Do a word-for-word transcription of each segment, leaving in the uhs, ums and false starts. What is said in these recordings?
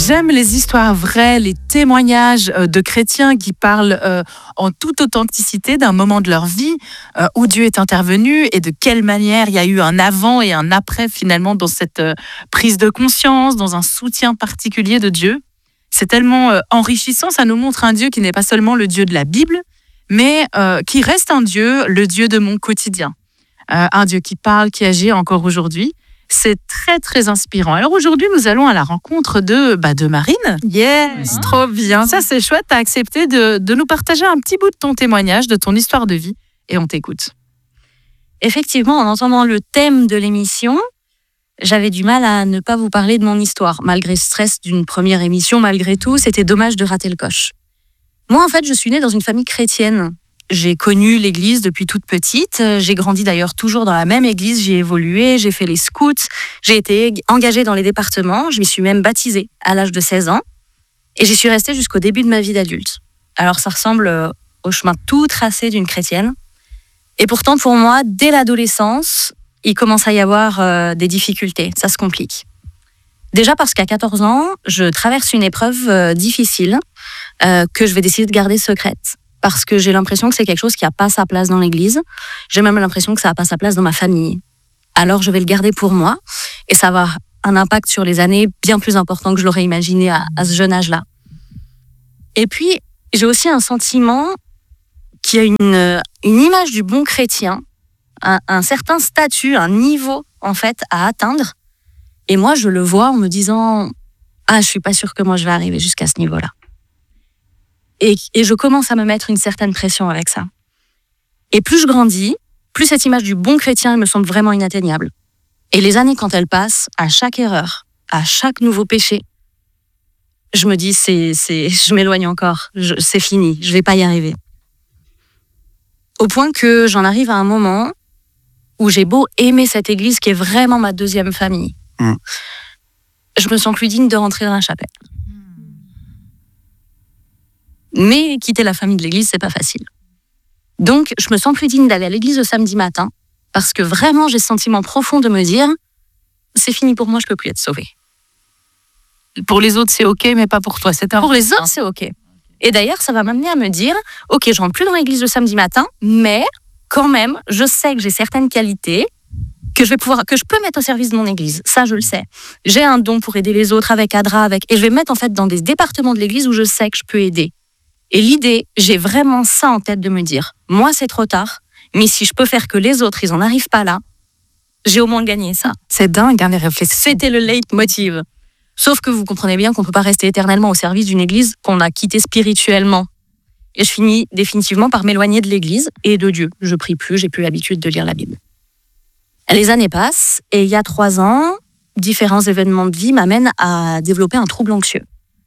J'aime les histoires vraies, les témoignages de chrétiens qui parlent euh, en toute authenticité d'un moment de leur vie euh, où Dieu est intervenu et de quelle manière il y a eu un avant et un après finalement dans cette euh, prise de conscience, dans un soutien particulier de Dieu. C'est tellement euh, enrichissant, ça nous montre un Dieu qui n'est pas seulement le Dieu de la Bible, mais euh, qui reste un Dieu, le Dieu de mon quotidien. Euh, un Dieu qui parle, qui agit encore aujourd'hui. C'est très, très inspirant. Alors aujourd'hui, nous allons à la rencontre de, bah, de Marine. Yes, mmh. Trop bien. Ça, c'est chouette. Tu as accepté de, de nous partager un petit bout de ton témoignage, de ton histoire de vie. Et on t'écoute. Effectivement, en entendant le thème de l'émission, j'avais du mal à ne pas vous parler de mon histoire. Malgré le stress d'une première émission, malgré tout, c'était dommage de rater le coche. Moi, en fait, je suis née dans une famille chrétienne. J'ai connu l'église depuis toute petite. J'ai grandi d'ailleurs toujours dans la même église. J'ai évolué, j'ai fait les scouts. J'ai été engagée dans les départements. Je m'y suis même baptisée à l'âge de seize ans. Et j'y suis restée jusqu'au début de ma vie d'adulte. Alors ça ressemble au chemin tout tracé d'une chrétienne. Et pourtant, pour moi, dès l'adolescence, il commence à y avoir euh, des difficultés. Ça se complique. Déjà parce qu'à quatorze ans, je traverse une épreuve euh, difficile euh, que je vais décider de garder secrète. Parce que j'ai l'impression que c'est quelque chose qui n'a pas sa place dans l'église. J'ai même l'impression que ça n'a pas sa place dans ma famille. Alors je vais le garder pour moi et ça va avoir un impact sur les années bien plus important que je l'aurais imaginé à, à ce jeune âge-là. Et puis, j'ai aussi un sentiment qu'il y a une, une image du bon chrétien, un, un certain statut, un niveau en fait à atteindre. Et moi, je le vois en me disant « Ah, je suis pas sûre que moi je vais arriver jusqu'à ce niveau-là ». Et, et je commence à me mettre une certaine pression avec ça. Et plus je grandis, plus cette image du bon chrétien me semble vraiment inatteignable. Et les années, quand elles passent, à chaque erreur, à chaque nouveau péché, je me dis, c'est, c'est, je m'éloigne encore, je, c'est fini, je vais pas y arriver. Au point que j'en arrive à un moment où j'ai beau aimer cette église qui est vraiment ma deuxième famille. Mmh. Je me sens plus digne de rentrer dans la chapelle. Mais quitter la famille de l'église, c'est pas facile. Donc, je me sens plus digne d'aller à l'église le samedi matin parce que vraiment, j'ai ce sentiment profond de me dire c'est fini pour moi, je peux plus être sauvée. Pour les autres, c'est OK, mais pas pour toi. C'est un... Pour les autres, c'est OK. Et d'ailleurs, ça va m'amener à me dire OK, je rentre plus dans l'église le samedi matin, mais quand même, je sais que j'ai certaines qualités que je vais pouvoir, que je peux mettre au service de mon église. Ça, je le sais. J'ai un don pour aider les autres avec Adra, avec, et je vais me mettre en fait dans des départements de l'église où je sais que je peux aider. Et l'idée, j'ai vraiment ça en tête de me dire, moi c'est trop tard, mais si je peux faire que les autres, ils en arrivent pas là, j'ai au moins gagné ça. C'est dingue, hein, les réflexions. C'était le leitmotiv. Sauf que vous comprenez bien qu'on peut pas rester éternellement au service d'une église qu'on a quittée spirituellement. Et je finis définitivement par m'éloigner de l'église et de Dieu. Je prie plus, j'ai plus l'habitude de lire la Bible. Les années passent et il y a trois ans, différents événements de vie m'amènent à développer un trouble anxieux.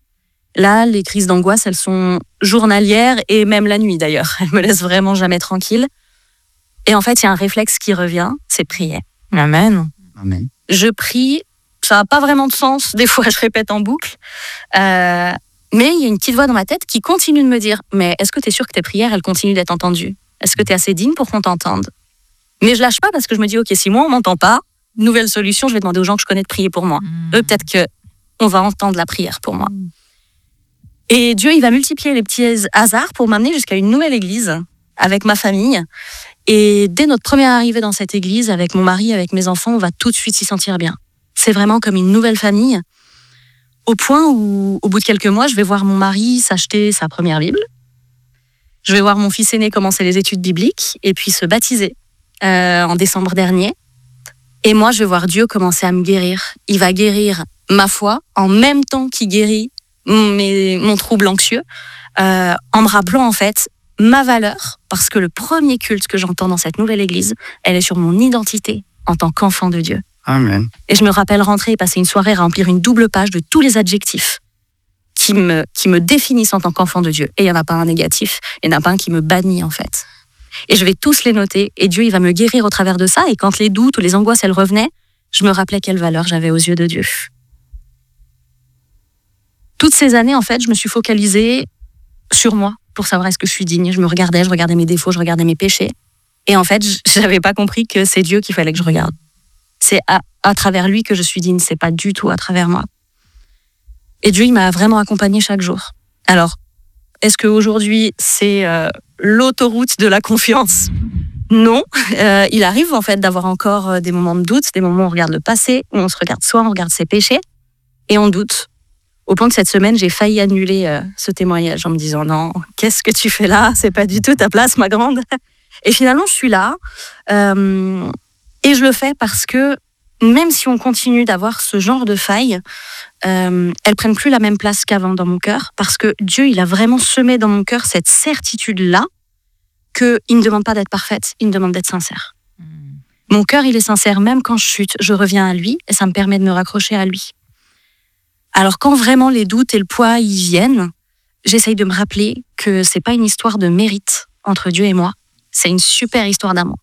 Là, les crises d'angoisse, elles sont journalières et même la nuit d'ailleurs. Elles me laissent vraiment jamais tranquille. Et en fait, il y a un réflexe qui revient, c'est prier. Amen. Amen. Je prie, ça n'a pas vraiment de sens. Des fois, je répète en boucle. Euh, mais il y a une petite voix dans ma tête qui continue de me dire « Mais est-ce que tu es sûr que tes prières, elles continuent d'être entendues ? Est-ce que tu es assez digne pour qu'on t'entende ?» Mais je lâche pas parce que je me dis « Ok, si moi, on m'entend pas, nouvelle solution, je vais demander aux gens que je connais de prier pour moi. Mmh. Eux, peut-être qu'on va entendre la prière pour moi. Mmh. » Et Dieu, il va multiplier les petits hasards pour m'amener jusqu'à une nouvelle église avec ma famille. Et dès notre première arrivée dans cette église, avec mon mari, avec mes enfants, on va tout de suite s'y sentir bien. C'est vraiment comme une nouvelle famille, au point où, au bout de quelques mois, je vais voir mon mari s'acheter sa première Bible. Je vais voir mon fils aîné commencer les études bibliques et puis se baptiser euh, en décembre dernier. Et moi, je vais voir Dieu commencer à me guérir. Il va guérir ma foi en même temps qu'il guérit Mes, mon trouble anxieux, euh, en me rappelant en fait ma valeur, parce que le premier culte que j'entends dans cette nouvelle église, elle est sur mon identité en tant qu'enfant de Dieu. Amen. Et je me rappelle rentrer et passer une soirée à remplir une double page de tous les adjectifs qui me, qui me définissent en tant qu'enfant de Dieu. Et il n'y en a pas un négatif, il n'y en a pas un qui me bannit en fait. Et je vais tous les noter, et Dieu il va me guérir au travers de ça, et quand les doutes ou les angoisses elles revenaient, je me rappelais quelle valeur j'avais aux yeux de Dieu. Toutes ces années, en fait, je me suis focalisée sur moi pour savoir est-ce que je suis digne. Je me regardais, je regardais mes défauts, je regardais mes péchés. Et en fait, je n'avais pas compris que c'est Dieu qu'il fallait que je regarde. C'est à, à travers lui que je suis digne, c'est pas du tout à travers moi. Et Dieu, il m'a vraiment accompagnée chaque jour. Alors, est-ce qu'aujourd'hui, c'est euh, l'autoroute de la confiance ? Non. Euh, il arrive en fait d'avoir encore des moments de doute, des moments où on regarde le passé, où on se regarde soi, on regarde ses péchés, et on doute. Au point que cette semaine, j'ai failli annuler euh, ce témoignage en me disant « Non, qu'est-ce que tu fais là ? C'est pas du tout ta place, ma grande !» Et finalement, je suis là, euh, et je le fais parce que même si on continue d'avoir ce genre de failles, euh, elles prennent plus la même place qu'avant dans mon cœur, parce que Dieu, il a vraiment semé dans mon cœur cette certitude-là qu'il ne demande pas d'être parfaite, il me demande d'être sincère. Mmh. Mon cœur, il est sincère, même quand je chute, je reviens à lui, et ça me permet de me raccrocher à lui. Alors quand vraiment les doutes et le poids y viennent, j'essaye de me rappeler que c'est pas une histoire de mérite entre Dieu et moi, c'est une super histoire d'amour.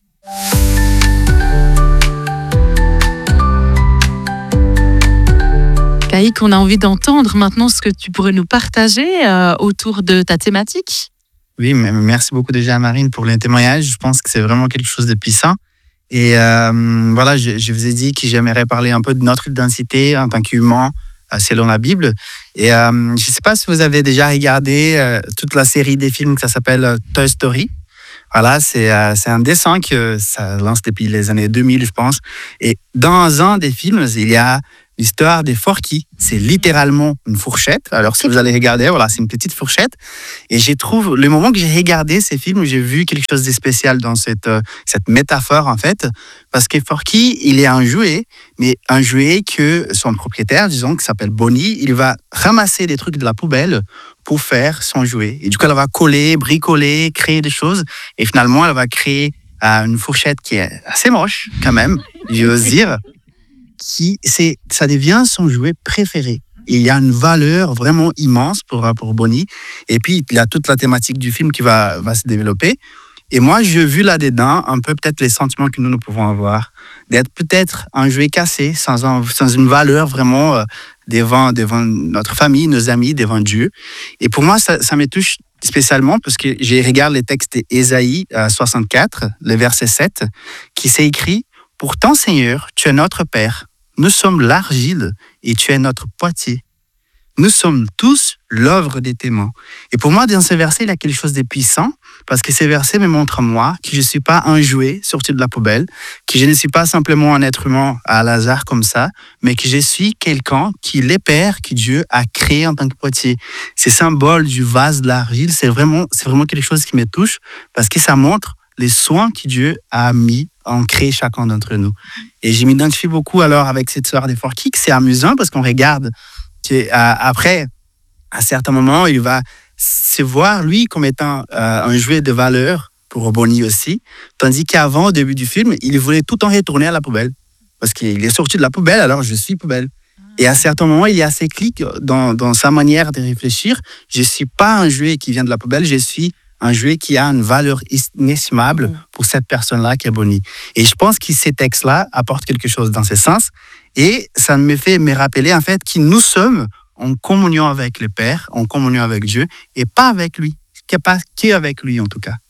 Caïk, on a envie d'entendre maintenant ce que tu pourrais nous partager euh, autour de ta thématique. Oui, merci beaucoup déjà à Marine pour le témoignage. Je pense que c'est vraiment quelque chose de puissant. Et euh, voilà, je, je vous ai dit que j'aimerais parler un peu de notre identité en tant qu'humain selon la Bible. Et euh, je ne sais pas si vous avez déjà regardé euh, toute la série des films que ça s'appelle Toy Story. Voilà, c'est, euh, c'est un dessin que ça lance depuis les années deux mille, je pense. Et dans un des films, il y a l'histoire des Forky. C'est littéralement une fourchette. Alors, si vous allez regarder, voilà, c'est une petite fourchette. Et je trouve, le moment que j'ai regardé ces films, j'ai vu quelque chose de spécial dans cette, euh, cette métaphore, en fait. Parce que Forky, il est un jouet, mais un jouet que son propriétaire, disons, qui s'appelle Bonnie, il va ramasser des trucs de la poubelle pour faire son jouet. Et du coup, elle va coller, bricoler, créer des choses. Et finalement, elle va créer euh, une fourchette qui est assez moche, quand même, j'ose dire. Qui, c'est, ça devient son jouet préféré. Il y a une valeur vraiment immense pour, pour Bonnie. Et puis, il y a toute la thématique du film qui va, va se développer. Et moi, j'ai vu là-dedans un peu peut-être les sentiments que nous, nous pouvons avoir. D'être peut-être un jouet cassé, sans, un, sans une valeur vraiment euh, devant, devant notre famille, nos amis, devant Dieu. Et pour moi, ça, ça me touche spécialement parce que je regarde les textes d'Ésaïe euh, soixante-quatre, le verset sept, qui s'est écrit « Pourtant, Seigneur, tu es notre Père. Nous sommes l'argile et tu es notre potier. Nous sommes tous l'œuvre de tes mains. » Et pour moi, dans ce verset, il y a quelque chose de puissant parce que ce verset me montre à moi que je ne suis pas un jouet sorti de la poubelle, que je ne suis pas simplement un être humain à hasard comme ça, mais que je suis quelqu'un qui est père que Dieu a créé en tant que potier. Ce symbole du vase de l'argile, c'est vraiment, c'est vraiment quelque chose qui me touche parce que ça montre les soins que Dieu a mis en créer chacun d'entre nous. Et je m'identifie beaucoup alors avec cette histoire des Forky, c'est amusant parce qu'on regarde après, à certains moments, il va se voir, lui, comme étant euh, un jouet de valeur pour Bonnie aussi, tandis qu'avant, au début du film, il voulait tout le temps retourner à la poubelle. Parce qu'il est sorti de la poubelle, alors je suis poubelle. Et à certains moments, il y a ces clics dans, dans sa manière de réfléchir. Je ne suis pas un jouet qui vient de la poubelle, je suis un jouet qui a une valeur inestimable pour cette personne-là qui est Bonnie. Et je pense que ces textes-là apportent quelque chose dans ce sens. Et ça me fait me rappeler, en fait, que nous sommes en communion avec le Père, en communion avec Dieu, et pas avec lui, pas qu'avec lui, en tout cas.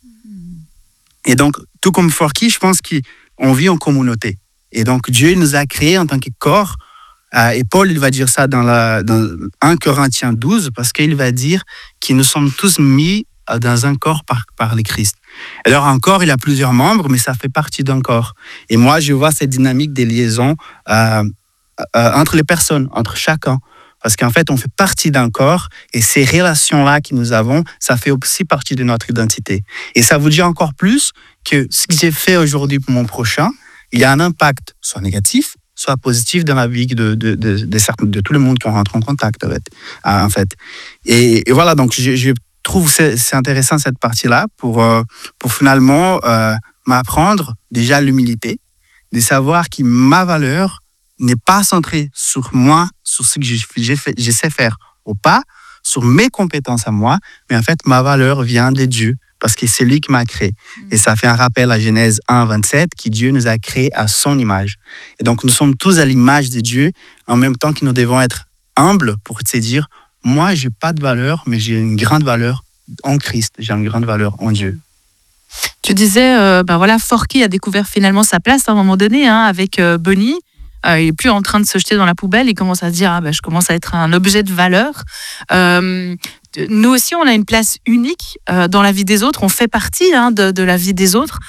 Et donc, tout comme Forky, je pense qu'on vit en communauté. Et donc, Dieu nous a créés en tant que corps. Et Paul, il va dire ça dans, la, dans un Corinthiens douze, parce qu'il va dire que nous sommes tous mis dans un corps par, par le Christ. Alors, un corps, il a plusieurs membres, mais ça fait partie d'un corps. Et moi, je vois cette dynamique des liaisons euh, euh, entre les personnes, entre chacun. Parce qu'en fait, on fait partie d'un corps et ces relations-là que nous avons, ça fait aussi partie de notre identité. Et ça vous dit encore plus que ce que j'ai fait aujourd'hui pour mon prochain, il y a un impact, soit négatif, soit positif dans la vie de, de, de, de, de, de tout le monde qu'on rentre en contact avec. En fait. Et, et voilà, donc je, je trouve que c'est, c'est intéressant cette partie-là pour, euh, pour finalement euh, m'apprendre déjà l'humilité, de savoir que ma valeur n'est pas centrée sur moi, sur ce que je, je, fais, je sais faire ou pas, sur mes compétences à moi, mais en fait, ma valeur vient de Dieu, parce que c'est lui qui m'a créé. Mmh. Et ça fait un rappel à Genèse un, vingt-sept, que Dieu nous a créés à son image. Et donc, nous sommes tous à l'image de Dieu, en même temps que nous devons être humbles pour se dire, moi, je n'ai pas de valeur, mais j'ai une grande valeur en Christ, j'ai une grande valeur en Dieu. Tu disais, euh, ben voilà, Forky a découvert finalement sa place à un moment donné, hein, avec euh, Bonnie. Euh, il est plus en train de se jeter dans la poubelle. Il commence à se dire, ah ben, je commence à être un objet de valeur. Euh, nous aussi, on a une place unique euh, dans la vie des autres. On fait partie hein, de, de la vie des autres.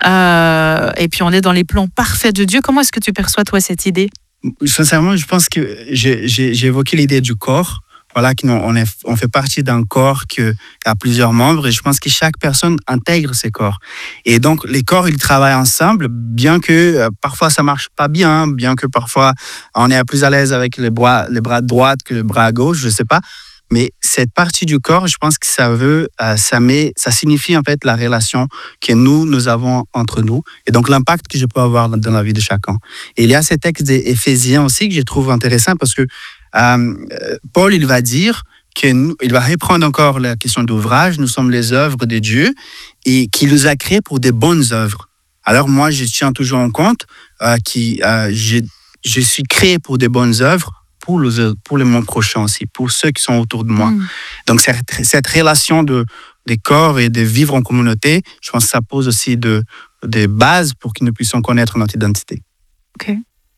Euh, et puis, on est dans les plans parfaits de Dieu. Comment est-ce que tu perçois, toi, cette idée? Sincèrement, je pense que j'ai, j'ai, j'ai évoqué l'idée du corps. Voilà, qu'on est, on fait partie d'un corps qui a plusieurs membres et je pense que chaque personne intègre ses corps. Et donc, les corps, ils travaillent ensemble, bien que euh, parfois ça marche pas bien, bien que parfois on est plus à l'aise avec les bras, les bras droits que le bras gauche, je sais pas. Mais cette partie du corps, je pense que ça veut, euh, ça met, ça signifie en fait la relation que nous, nous avons entre nous et donc l'impact que je peux avoir dans la vie de chacun. Et il y a ces textes d'Éphésiens aussi que je trouve intéressant parce que Euh, Paul, il va dire qu'il va reprendre encore la question d'ouvrage. Nous sommes les œuvres de Dieu et qu'il nous a créés pour des bonnes œuvres. Alors moi, je tiens toujours en compte euh, que euh, je, je suis créé pour des bonnes œuvres pour le, pour le monde prochain aussi, pour ceux qui sont autour de moi. Mmh. Donc cette, cette relation de, des corps et de vivre en communauté, je pense que ça pose aussi de, des bases pour que nous puissions connaître notre identité. Ok.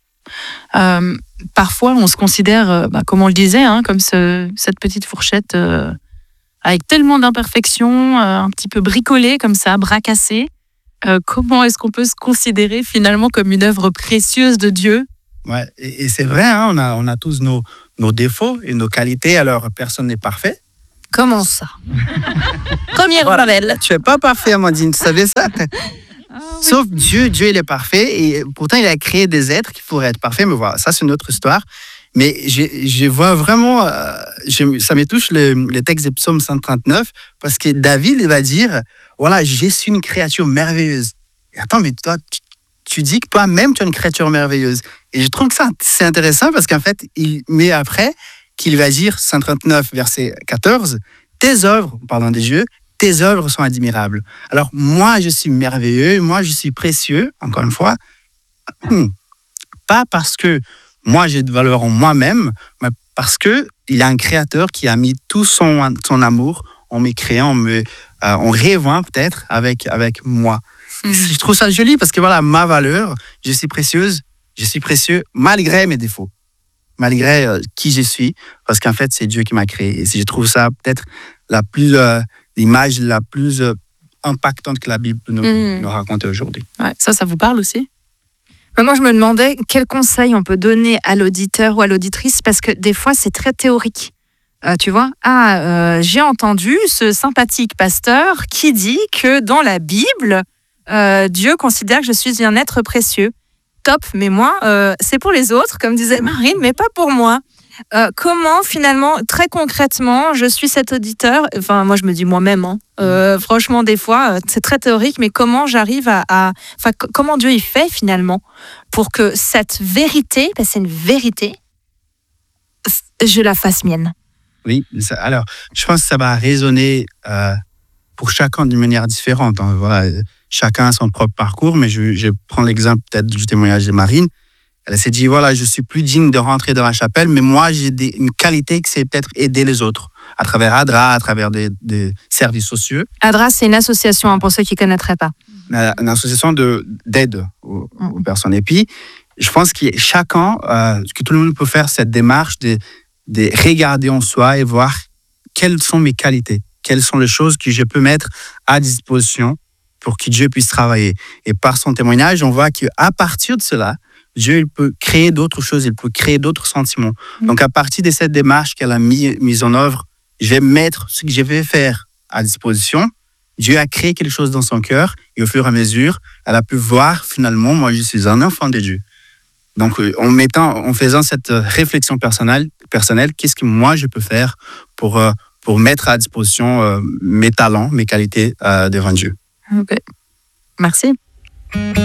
Euh, parfois, on se considère, euh, bah, comme on le disait, hein, comme ce, cette petite fourchette euh, avec tellement d'imperfections, euh, un petit peu bricolée comme ça, bras cassés. Euh, comment est-ce qu'on peut se considérer finalement comme une œuvre précieuse de Dieu? Ouais, et, et c'est vrai, hein, on, a, on a tous nos, nos défauts et nos qualités, alors personne n'est parfait. Comment ça? Première voilà. Nouvelle. Tu n'es pas parfait, Amandine, tu savais ça? Ah, oui. Sauf Dieu, Dieu il est parfait et pourtant il a créé des êtres qui pourraient être parfaits, mais voilà, ça c'est une autre histoire. Mais je, je vois vraiment, euh, je, ça me touche le, le texte de Psaume cent trente-neuf parce que David il va dire, voilà, je suis une créature merveilleuse. Et attends, mais toi, tu, tu dis que toi-même tu es une créature merveilleuse. Et je trouve que ça c'est intéressant parce qu'en fait, il met après qu'il va dire, cent trente-neuf verset quatorze, tes œuvres, parlant des dieux, tes œuvres sont admirables. Alors, moi, je suis merveilleux, moi, je suis précieux, encore une fois, pas parce que moi, j'ai de valeur en moi-même, mais parce qu'il y a un créateur qui a mis tout son, son amour en me créant, en, me, euh, en rêvant peut-être avec, avec moi. Mmh. Je trouve ça joli parce que voilà, ma valeur, je suis précieuse, je suis précieux malgré mes défauts, malgré euh, qui je suis, parce qu'en fait, c'est Dieu qui m'a créé. Et je trouve ça peut-être la plus... Euh, l'image la plus euh, impactante que la Bible nous, mmh. nous raconte aujourd'hui. Ouais, ça, ça vous parle aussi? Moi, je me demandais quel conseil on peut donner à l'auditeur ou à l'auditrice, parce que des fois, c'est très théorique. Euh, tu vois, ah, euh, j'ai entendu ce sympathique pasteur qui dit que dans la Bible, euh, Dieu considère que je suis un être précieux. Top, mais moi, euh, c'est pour les autres, comme disait Marine, mais pas pour moi. Euh, comment finalement, très concrètement, je suis cet auditeur, enfin moi je me dis moi-même, hein, euh, franchement des fois c'est très théorique, mais comment j'arrive à, à enfin c- comment Dieu il fait finalement pour que cette vérité, parce que c'est une vérité, je la fasse mienne. Oui, ça, alors je pense que ça va résonner euh, pour chacun d'une manière différente. Hein, voilà, chacun a son propre parcours, mais je, je prends l'exemple peut-être du témoignage de Marine. Elle s'est dit, voilà, je suis plus digne de rentrer dans la chapelle, mais moi, j'ai des, une qualité que c'est peut-être aider les autres, à travers ADRA, à travers des, des services sociaux. ADRA, c'est une association, hein, pour ceux qui ne connaîtraient pas. Une association de, d'aide aux, aux personnes. Et puis, je pense que chacun, euh, que tout le monde peut faire cette démarche de, de regarder en soi et voir quelles sont mes qualités, quelles sont les choses que je peux mettre à disposition pour que Dieu puisse travailler. Et par son témoignage, on voit qu'à partir de cela, Dieu il peut créer d'autres choses, il peut créer d'autres sentiments. Mmh. Donc, à partir de cette démarche qu'elle a mis, mise en œuvre, je vais mettre ce que je vais faire à disposition. Dieu a créé quelque chose dans son cœur et au fur et à mesure, elle a pu voir finalement, moi, je suis un enfant de Dieu. Donc, en, mettant, en faisant cette réflexion personnelle, personnelle qu'est-ce que moi, je peux faire pour, pour mettre à disposition euh, mes talents, mes qualités euh, devant Dieu. Ok. Merci.